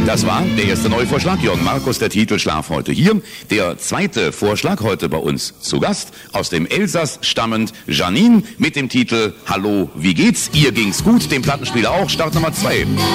Das war der erste neue Vorschlag. Jörn Markus, der Titel Schlaf heute hier. Der zweite Vorschlag heute bei uns zu Gast. Aus dem Elsass stammend Janine mit dem Titel Hallo, wie geht's? Ihr ging's gut, dem Plattenspieler auch. Start Nummer 2.